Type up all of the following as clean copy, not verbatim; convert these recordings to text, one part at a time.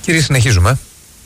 Κύριε, συνεχίζουμε.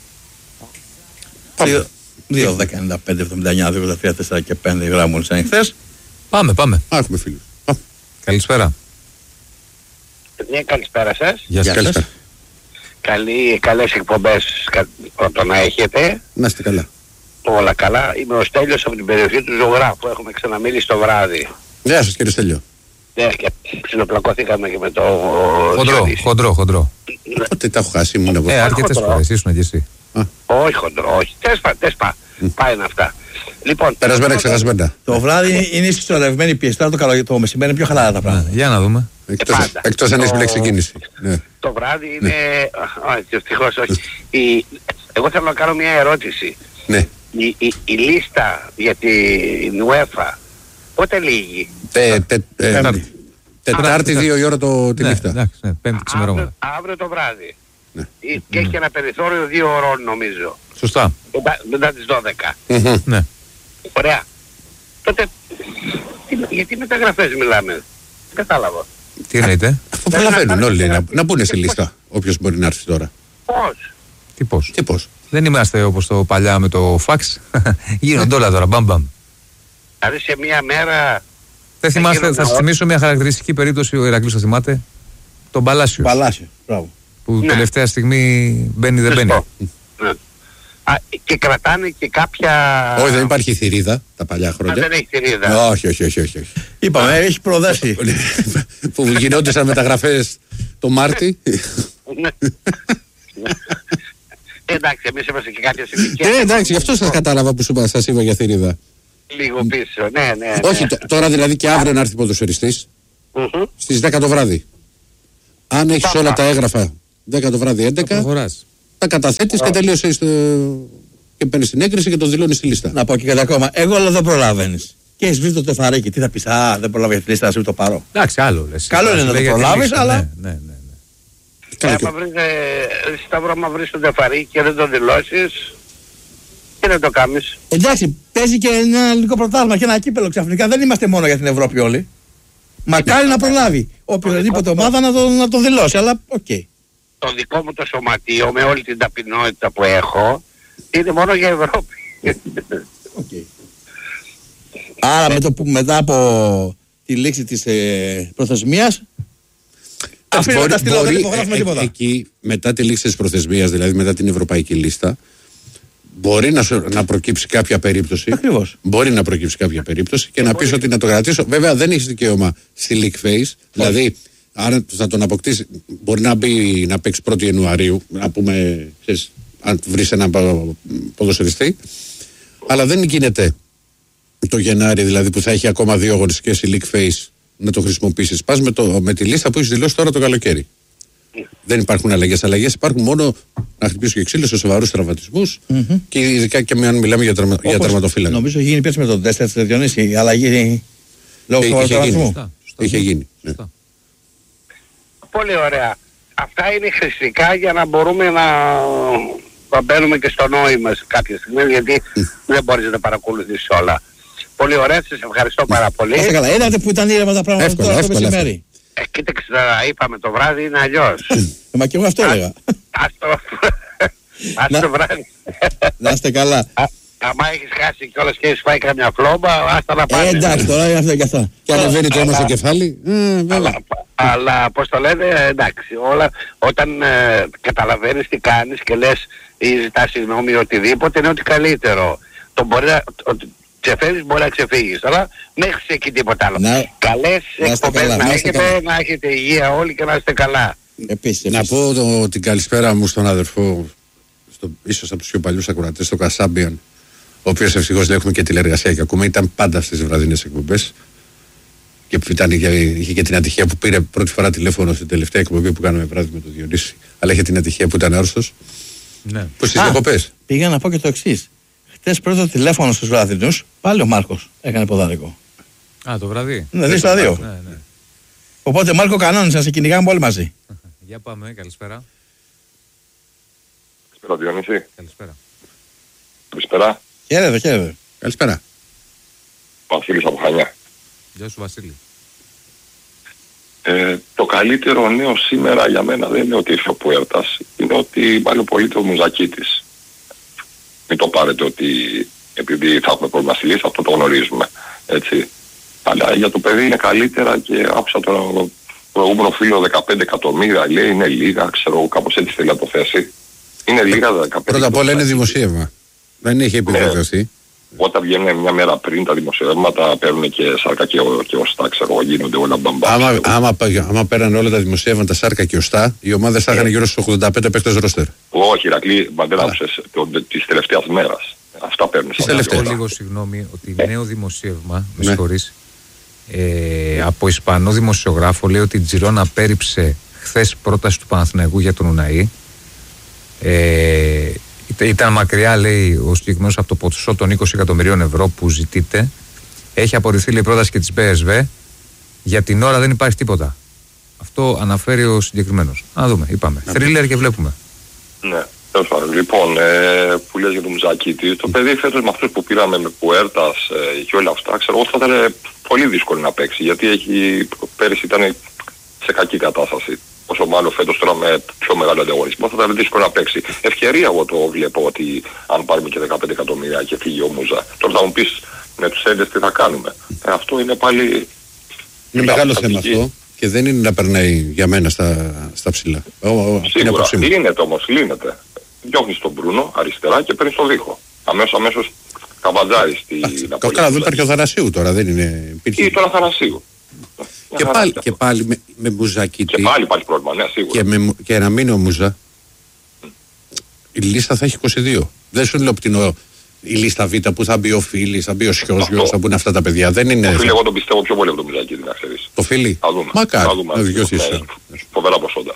2-10-95-79-2-3-4 και 5 γράμμους σαν χθες. Πάμε. Έχουμε φίλους. Καλησπέρα. Ναι, καλησπέρα σας. Γεια σας. Καλές εκπομπές να έχετε. Να είστε καλά. Όλα καλά. Είμαι ο Στέλιος από την περιοχή του Ζωγράφου. Έχουμε ξαναμίλησει το βράδυ. Γεια σας κύριε Στέλιο. Ναι, και ψιλοπλακώθηκαμε και με το Χοντρό. Πότε τα έχω χάσει, ήμουν εγώ. Αρκετές φορές, ήσουν και εσύ. Όχι χοντρό, όχι. Τέσπα. Πάει αυτά. Λοιπόν, Περασμένα ξεχασμένα. Το βράδυ είναι συσσωρευμένη πίεση. Τώρα το μεσημέρι είναι πιο χαλαρά τα πράγματα. Για να δούμε. Εκτός αν έχεις μπλέξει κίνηση. το βράδυ είναι... Όχι, ευτυχώς όχι. Εγώ θέλω να κάνω μια ερώτηση. Ναι. Η λίστα για την UEFA πότε λύγει? Τετάρτη 2 η ώρα τη νύχτα. Εντάξει, Πέμπτη ξημερώματα. Αύριο το βράδυ. Και έχει ένα περιθώριο 2 ώρων νομίζω. Σωστά. Μετά τις 12. Ναι. Ωραία. Τότε γιατί μεταγραφές μιλάμε? Κατάλαβα. Τι εννοείται? Αφού προλαβαίνουν όλοι να μπουν στη λίστα. Όποιος μπορεί να έρθει τώρα. Πώς? Τι πώς? Δεν είμαστε όπως το παλιά με το φαξ. Γίνονται όλα τώρα. Μπαμ. Δηλαδή σε μία μέρα... Δεν θυμάστε, θα σας θυμίσω μια χαρακτηριστική περίπτωση, ο Ηρακλής το θυμάται, τον Παλάσιο. Μπράβο. Που τελευταία στιγμή μπαίνει δεν μπαίνει. Ναι. Και κρατάνε και κάποια... Όχι, δεν υπάρχει θηρίδα τα παλιά χρόνια. Δεν έχει θηρίδα. Όχι. Είπαμε, έχει προοδεύσει. Που γινόντουσαν μεταγραφές το Μάρτι. Εντάξει, εμείς είμαστε και κάποιες ηλικίες. Εντάξει, γι' αυτό σας κατάλαβα που σας είπα για θηρίδα. Λίγο πίσω, ναι. Όχι, τώρα δηλαδή και αύριο να έρθει ποδοσφαιριστής στις 10 το βράδυ. Αν έχεις όλα τα έγγραφα 10 το βράδυ 11, τα καταθέτεις και τελείωσε και παίρνεις την έγκριση και το δηλώνεις στη λίστα. Να πω και κάτι ακόμα. Εγώ αλλά δεν προλαβαίνεις. Και έχεις βρει το τεφαρίκι. Τι θα πεις? Δεν προλάβει τη λίστα, να σου το πάρω. Εντάξει, άλλο λες. Καλό είναι να το προλάβεις, αλλά... Ναι. Άμα βρεις, Σταύρο, άμα βρεις το τεφαρίκι και δεν το δηλώσεις, τι να το κάνεις? Εντάξει, παίζει και ένα ελληνικό πρωτάθλημα και ένα κύπελο ξαφνικά. Δεν είμαστε μόνο για την Ευρώπη όλοι. Μακάρι να προλάβει οποιοδήποτε ομάδα να το δηλώσει, αλλά οκ. Το δικό μου το σωματείο με όλη την ταπεινότητα που έχω είναι μόνο για Ευρώπη. Okay. Άρα μετά από τη λήξη της προθεσμίας αφήνουμε τα στυλό, δεν υπογράφουμε τίποτα. Εκεί μετά τη λήξη της προθεσμίας, δηλαδή μετά την ευρωπαϊκή λίστα, μπορεί να προκύψει κάποια περίπτωση. Ακριβώς. Μπορεί να προκύψει κάποια περίπτωση και να πεις ότι να το κρατήσω. Βέβαια δεν έχεις δικαίωμα στη league phase. Δηλαδή, αν θα τον αποκτήσει, μπορεί να παίξει 1η Ιανουαρίου, να πούμε, αν βρεις έναν ποδοσφαιριστή. Αλλά δεν γίνεται το Γενάρη, δηλαδή που θα έχει ακόμα 2 αγωνιστικές στη league phase, να το χρησιμοποιήσεις. Πας με τη λίστα που έχεις δηλώσει τώρα το καλοκαίρι. Δεν υπάρχουν αλλαγές. Αλλαγές υπάρχουν μόνο να χτυπήσουν και ξύλο σε σοβαρούς τραυματισμούς και ειδικά και αν μιλάμε για τερματοφύλακα. Νομίζω γίνει πέρσι με τον 4 της Διονύση η αλλαγή λόγω του τραυματισμού. Είχε γίνει. Πολύ ωραία. Αυτά είναι χρηστικά για να μπορούμε να μπαίνουμε και στο νόημα κάποια στιγμή, γιατί δεν μπορείς να τα παρακολουθήσεις όλα. Πολύ ωραία, σας ευχαριστώ πάρα πολύ. Είστε καλά, είδατε που ήταν ήρεμα τα πράγματα τώρα το μεσημέρι. Κοίταξε τώρα, είπαμε το βράδυ είναι αλλιώς. Μα και εγώ αυτό έλεγα. Ας το βράδυ. Να είστε καλά. Άμα έχεις χάσει κιόλας και έχεις φάει καμιά φλόμπα, άστα να πάνε. Εντάξει, τώρα είναι αυτό και αυτό. Και ανεβαίνει το αίμα στο κεφάλι. Αλλά πώς το λένε, εντάξει, όλα όταν καταλαβαίνεις τι κάνεις και λες ή ζητάς συγγνώμη οτιδήποτε, είναι ότι καλύτερο. Το μπορεί να ξεφεύγεις, μπορεί να ξεφύγεις, αλλά μέχρι εκεί τίποτα άλλο. Καλές εκπομπές να έχετε υγεία όλοι και να είστε καλά. Επίσης. Να πω την καλησπέρα μου στον αδερφό, ίσως από τους πιο παλιούς ακροατές, στο Κασάμπιαν, ο οποίος ευτυχώς δεν έχουμε και τηλεργασία και ακόμα ήταν πάντα στις βραδινές εκπομπές. Και είχε και την ατυχία που πήρε πρώτη φορά τηλέφωνο στην τελευταία εκπομπή που κάναμε βράδυ με τον Διονύση. Αλλά είχε την ατυχία που ήταν άρρωστος. Ναι. Που στις διακοπές. Πήγα να πω και το εξής. Χτες πρώτο τηλέφωνο στους βραδινούς, πάλι ο Μάρκος έκανε ποδάρικο. Το βραδύ. Ναι, 2 στα 2. Ναι. Οπότε Μάρκο κανόνισε να σε κυνηγάμε όλοι μαζί. Για πάμε, καλησπέρα. Καλησπέρα Διονύση. Καλησπέρα. Καλησπέρα. Χαίρετε. Βασίλης από Χανιά. Γεια σου Βασίλη. Το καλύτερο νέο σήμερα για μένα δεν είναι ότι ήρθε ο Πουέρτας, είναι ότι πάλι πολύ το Μουζακίτης. Μην το πάρετε ότι επειδή θα έχουμε πρόβλημα στη λίστα, αυτό το γνωρίζουμε. Έτσι. Αλλά για το παιδί είναι καλύτερα και άκουσα τον προηγούμενο φίλο 15 εκατομμύρια, λέει είναι λίγα, ξέρω κάπως έτσι θέλει να το θέσει. Είναι λίγα 15 εκατομμύρια. Πρώτα απ' όλα είναι δημοσίευμα. Δεν έχει επιβεβαιωθεί. Όταν βγαίνουν μια μέρα πριν τα δημοσιεύματα, παίρνουν και σάρκα και οστά, ξέρω, γίνονται όλα μπαμπά. Άμα πέραν όλα τα δημοσιεύματα σάρκα και οστά, οι ομάδες θα είχαν γύρω στους 85 παίκτες ρόστερ. Όχι, Ηρακλή, Μπαντέρα, της τελευταίας μέρας. Αυτά παίρνουν. Λίγο συγγνώμη, ότι νέο δημοσίευμα, με συγχωρείς, από Ισπανό δημοσιογράφο λέει ότι η Τζιρόνα πέριψε χθες πρόταση του Παναθηναϊκού για τον Ουναή. Ήταν μακριά, λέει ο συγκεκριμένος, από το ποσό των 20 εκατομμυρίων ευρώ που ζητείτε. Έχει απορριφθεί, λέει, πρόταση και της BSV. Για την ώρα δεν υπάρχει τίποτα. Αυτό αναφέρει ο συγκεκριμένος. Να δούμε, είπαμε. Θρίλερ και βλέπουμε. Ναι, τέλος πάντων. Λοιπόν, που λες για το Μουζακίτη, το παιδί φέτος με αυτούς που πήραμε με Πουέρτας και όλα αυτά, ξέρω εγώ θα ήταν πολύ δύσκολο να παίξει. Γιατί πέρυσι ήταν σε κακή κατάσταση. Όσο μάλλον φέτος τώρα με πιο μεγάλο ανταγωνισμό θα ήταν δύσκολο να παίξει. Ευκαιρία εγώ το βλέπω ότι αν πάρουμε και 15 εκατομμύρια και φύγει ο Μούζα. Τώρα θα μου πεις με τους έντες τι θα κάνουμε. Αυτό είναι πάλι... Είναι μεγάλο θέμα αυτό και δεν είναι να περνάει για μένα στα ψηλά. Σίγουρα. Λύνεται όμως, λύνεται. Διώχνεις τον Μπρούνο αριστερά και παίρνεις τον Δίχο. Αμέσως καβαντζάρεις την απολύτως. Καλά, δεν υπάρχει ο Θανασίου τώρα, δεν είναι... Ή τώρα Θανασίου. Και πάλι με Μουζακίτη. Και πάλι υπάρχει πρόβλημα, ναι, σίγουρα. Και να μείνει ο Μουζα, η λίστα θα έχει 22. Δεν σου λέω πτηνό η λίστα Β που θα μπει ο Φίλης, θα μπει ο Σιώζιος, θα μπουν αυτά τα παιδιά. Δεν είναι. Το Φίλη, εγώ τον πιστεύω πιο πολύ από τον Μουζακίτη, να ξέρεις. Το Φίλη. Θα δούμε. Μακάρι. Φοβερά προσόντα.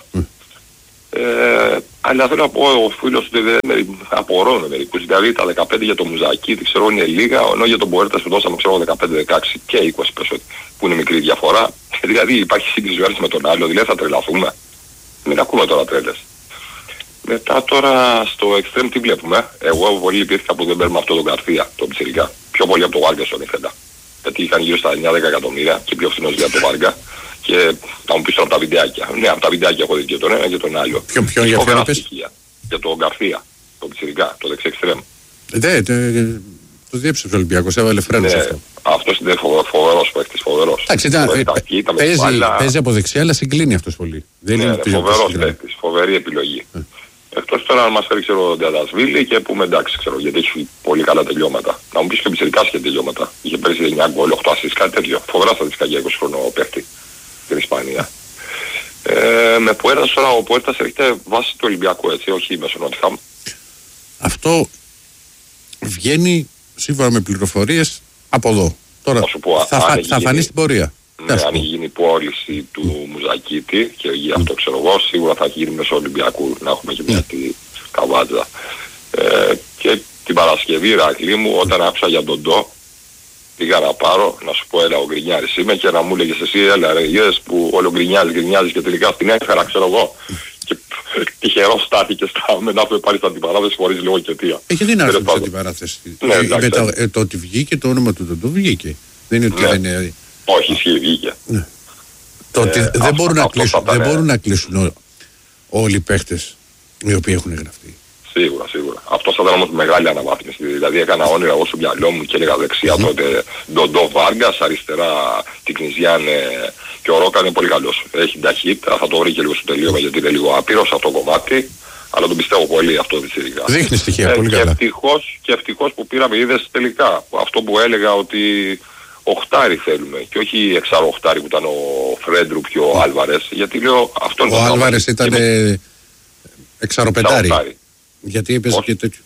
Αλλά θέλω να πω, ο φίλος του δεν απορώ με μερικούς. Δηλαδή τα 15 για το Μουζακίτη, ξέρω είναι λίγα, ενώ για τον Πουέρτας που δώσαμε, ξέρω 15-16 και 20 πέσω, που είναι μικρή διαφορά. Δηλαδή υπάρχει σύγκριση ο ένας με τον άλλο, δηλαδή θα τρελαθούμε. Μην ακούμε τώρα τρέλες. Μετά τώρα στο extreme τι βλέπουμε. Εγώ πολύ λυπήθηκα που δεν παίρνουμε αυτό τον Καρθία, τον Πιτσιρικά. Πιο πολύ από το Βάργα ήθελα. Γιατί είχαν γύρω στα 9-10 εκατομμύρια και πιο φθηνός για το Βάργα. Και θα μου πεις τώρα από τα βιντεάκια. Ναι, από τα βιντεάκια έχω δει και τον ένα και τον άλλο. Ποιο για ποιο είπες? Για τον Γκαρθία, τον Πιτσιρικά, το δεξί εξτρέμ. Το διέψευσε ο Ολυμπιακός, έβαλε φρένο σε αυτό. Αυτός είναι φοβερός παίκτης, φοβερός. Παίζει από δεξιά, αλλά συγκλίνει αυτός πολύ. Ναι, φοβερός παίκτης, φοβερή επιλογή. Εκτός τώρα αν μας φέρει, ξέρω, ο Ντιαδασβίλη και πούμε εντάξει, ξέρω, γιατί έχει πολύ καλά τελειώματα. Να μου πεις και ο Πιτσιρικάς είχε τελειώματα. Είχε πέρυσι 9 γκολ, 8 ασίστ, κάτι τέτοιο. Φοβερά στατιστικά για 20 χρονό παίκτη στην Ισπανία. Με Πουέρτας τώρα, ο Πουέρτας έρχεται βάσει του Ολυμπιακού, έτσι, όχι μέσω Νότιχαμ. Αυτό βγαίνει σύμφωνα με πληροφορίες από εδώ. Τώρα θα φανεί στην πορεία. Ναι, αν γίνει πώληση του Μουζακίτη και γι' αυτό ξέρω εγώ, σίγουρα θα γίνει μέσω Ολυμπιακού να έχουμε και μια τη καβάτζα. Και την Παρασκευή, Ηρακλή μου, όταν άκουσα για τον Ντο, πήγα να πάρω, να σου πω έλα ο Γκρινιάρης είμαι και να μου έλεγες εσύ έλα ρε γες που όλο γκρινιάζεις και τελικά στην έφερα ξέρω εγώ. Και τυχερός στάθηκες μετά που πάρεις την αντιπαράθεση χωρίς λίγο και αιτία. Γιατί να έρθει την αντιπαράθεση. Το ότι βγήκε το όνομα του Ντο βγήκε. Δεν είναι ότι δεν είναι... Όχι, ισχύει, βγήκε. Το ότι δεν μπορούν να κλείσουν όλοι οι παίχτες οι οποίοι έχουν γραφτεί. Σίγουρα. Αυτό θα ήταν όμως μεγάλη αναβάθμιση. Δηλαδή έκανα όνειρα εγώ στο μυαλό μου και έλεγα δεξιά τότε Ντοντό Βάργας, αριστερά την Κνιζιάν και ο Ρόκα είναι πολύ καλός. Έχει ταχύτητα, θα το βρει και λίγο στο τελείωμα γιατί είναι λίγο άπειρος αυτό το κομμάτι. Αλλά τον πιστεύω πολύ αυτό δυσυρικά. Δείχνει στοιχεία πολύ καλά. Και ευτυχώς που πήραμε είδες τελικά. Αυτό που έλεγα ότι οχτάρι θέλουμε και όχι εξαροχτάρι που ήταν ο Φρέντρουκ και ο Άλβαρες. Γιατί λέω αυτό είναι. Ο Άλβαρες ήταν εξαροπεντάρι. Γιατί έπαιζε και τέτοιο.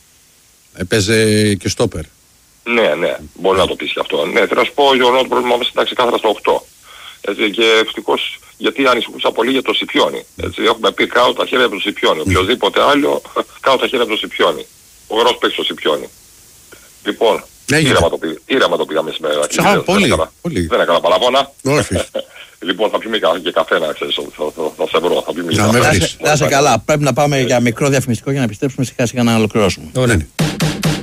Έπαιζε και στόπερ. Ναι, μπορεί να το πεις και αυτό. Ναι, θέλω να σου πω, Γιώργο, το πρόβλημα μας ήταν ξεκάθαρα στο 8. Έτσι, και ευτυχώς, γιατί ανησυχούσα πολύ για το Σιπιόνι. Έτσι, έχουμε πει κάω τα χέρια από το Σιπιόνι. Οποιοδήποτε άλλο, κάω τα χέρια από το Σιπιόνι. Ο γερός παίξει το Σιπιόνι. Λοιπόν, ήρεμα το πήγαμε σήμερα. Πολύ. Δεν έκανα παραπονά. Όχι. Λοιπόν, θα πιούμε και καφέ να ξέρεις, θα σε βρω, θα πιούμε καφέ. Να είσαι καλά, πρέπει να πάμε για μικρό διαφημιστικό για να επιστρέψουμε σιγά σιγά να ολοκληρώσουμε.